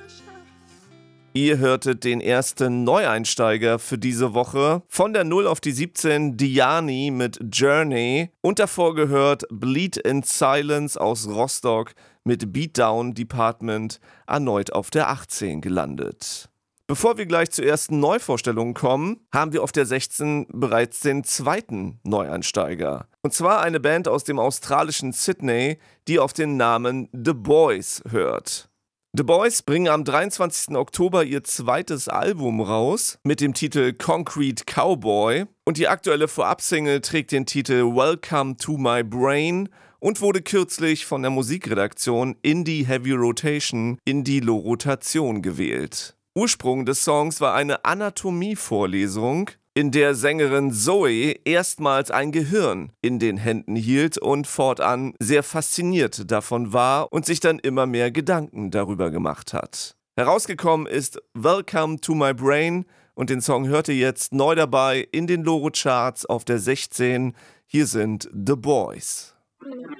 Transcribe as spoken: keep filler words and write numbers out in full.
Ihr hörtet den ersten Neueinsteiger für diese Woche. Von der null auf die siebzehn Diani mit Journey. Und davor gehört Bleed in Silence aus Rostock mit Beatdown Department, erneut auf der achtzehn gelandet. Bevor wir gleich zur ersten Neuvorstellung kommen, haben wir auf der sechzehn bereits den zweiten Neueinsteiger. Und zwar eine Band aus dem australischen Sydney, die auf den Namen The Boys hört. The Boys bringen am dreiundzwanzigsten Oktober ihr zweites Album raus mit dem Titel Concrete Cowboy und die aktuelle Vorabsingle trägt den Titel Welcome to My Brain und wurde kürzlich von der Musikredaktion Indie Heavy Rotation in die Lo-Rotation gewählt. Ursprung des Songs war eine Anatomie-Vorlesung, in der Sängerin Zoe erstmals ein Gehirn in den Händen hielt und fortan sehr fasziniert davon war und sich dann immer mehr Gedanken darüber gemacht hat. Herausgekommen ist Welcome to My Brain und den Song hört ihr jetzt neu dabei in den Loro-Charts auf der sechzehn. Hier sind The Boys.